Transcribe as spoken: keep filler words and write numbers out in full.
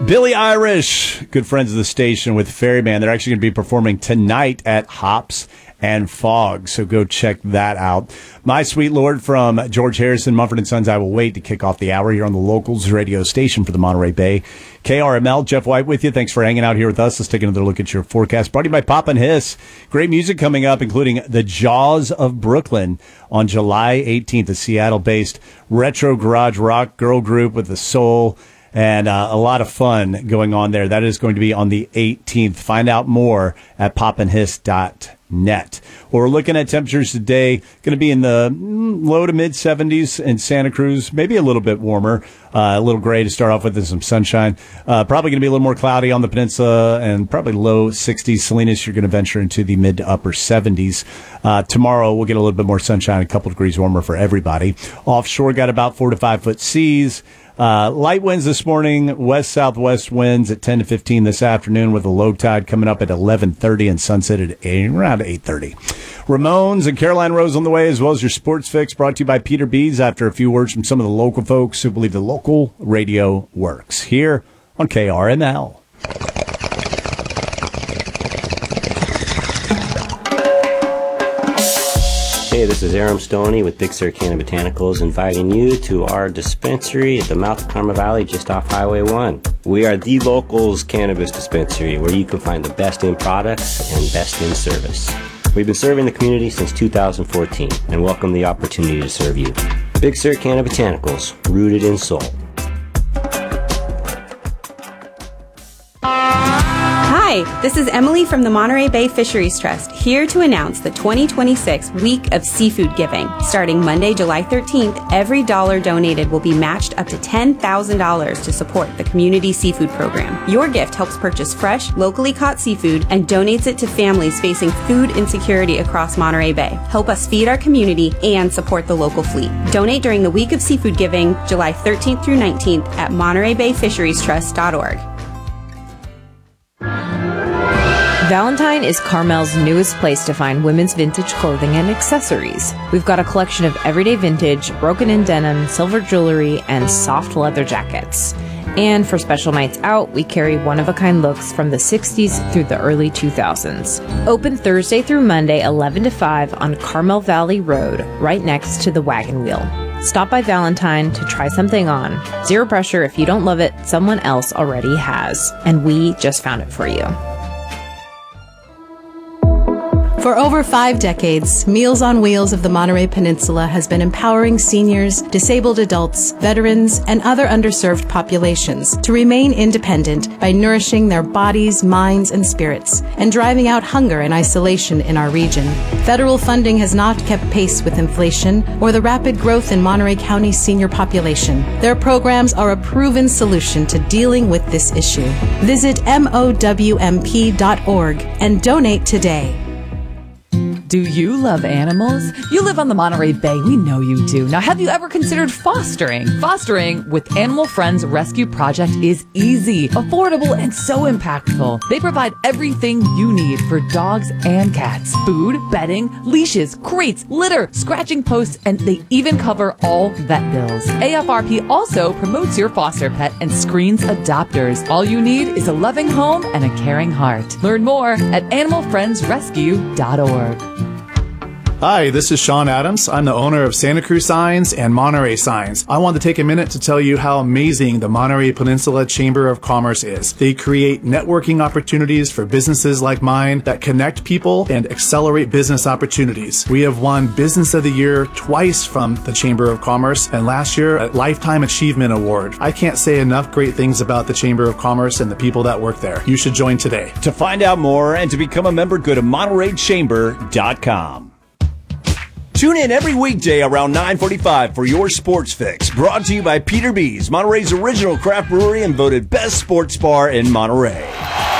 Billy Irish, good friends of the station with Ferryman. They're actually going to be performing tonight at Hops and Fog, so go check that out. My Sweet Lord from George Harrison, Mumford and Sons, I Will Wait to kick off the hour here on the Locals radio station for the Monterey Bay. K R M L, Jeff White with you. Thanks for hanging out here with us. Let's take another look at your forecast. Brought to you by Pop and Hiss. Great music coming up, including The Jaws of Brooklyn on July eighteenth, a Seattle-based retro garage rock girl group with the soul and uh, a lot of fun going on there. That is going to be on the eighteenth. Find out more at pop and hiss dot net. Well, we're looking at temperatures today. Going to be in the low to mid seventies in Santa Cruz, maybe a little bit warmer. Uh, a little gray to start off with and some sunshine. Uh, probably going to be a little more cloudy on the peninsula and probably low sixties. Salinas, you're going to venture into the mid to upper seventies. Uh, tomorrow, we'll get a little bit more sunshine, a couple degrees warmer for everybody. Offshore, got about four to five foot seas. Uh, light winds this morning, west-southwest winds at ten to fifteen this afternoon with a low tide coming up at eleven thirty and sunset at eight, around eight thirty. Ramones and Caroline Rose on the way, as well as your Sports Fix, brought to you by Peter Bees after a few words from some of the local folks who believe the local radio works. Here on K R M L. Hey, this is Aram Stoney with Big Sur Canna Botanicals inviting you to our dispensary at the mouth of Karma Valley just off Highway one. We are the locals cannabis dispensary where you can find the best in products and best in service. We've been serving the community since two thousand fourteen and welcome the opportunity to serve you. Big Sur Canna Botanicals, rooted in soul. Hi, this is Emily from the Monterey Bay Fisheries Trust, here to announce the twenty twenty-six Week of Seafood Giving. Starting Monday, July thirteenth, every dollar donated will be matched up to ten thousand dollars to support the Community Seafood Program. Your gift helps purchase fresh, locally caught seafood and donates it to families facing food insecurity across Monterey Bay. Help us feed our community and support the local fleet. Donate during the Week of Seafood Giving, July thirteenth through nineteenth at monterey bay fisheries trust dot org. Valentine is Carmel's newest place to find women's vintage clothing and accessories. We've got a collection of everyday vintage, broken-in denim, silver jewelry, and soft leather jackets. And for special nights out, we carry one-of-a-kind looks from the sixties through the early two thousands. Open Thursday through Monday, eleven to five on Carmel Valley Road, right next to the Wagon Wheel. Stop by Valentine to try something on. Zero pressure. If you don't love it, someone else already has. And we just found it for you. For over five decades, Meals on Wheels of the Monterey Peninsula has been empowering seniors, disabled adults, veterans, and other underserved populations to remain independent by nourishing their bodies, minds, and spirits, and driving out hunger and isolation in our region. Federal funding has not kept pace with inflation or the rapid growth in Monterey County's senior population. Their programs are a proven solution to dealing with this issue. Visit M O W M P dot org and donate today. Do you love animals? You live on the Monterey Bay. We know you do. Now, have you ever considered fostering? Fostering with Animal Friends Rescue Project is easy, affordable, and so impactful. They provide everything you need for dogs and cats. Food, bedding, leashes, crates, litter, scratching posts, and they even cover all vet bills. A F R P also promotes your foster pet and screens adopters. All you need is a loving home and a caring heart. Learn more at animal friends rescue dot org. Hi, this is Sean Adams. I'm the owner of Santa Cruz Signs and Monterey Signs. I want to take a minute to tell you how amazing the Monterey Peninsula Chamber of Commerce is. They create networking opportunities for businesses like mine that connect people and accelerate business opportunities. We have won Business of the Year twice from the Chamber of Commerce, and last year a Lifetime Achievement Award. I can't say enough great things about the Chamber of Commerce and the people that work there. You should join today. To find out more and to become a member, go to monterey chamber dot com. Tune in every weekday around nine forty-five for your Sports Fix. Brought to you by Peter Bees, Monterey's original craft brewery and voted best sports bar in Monterey.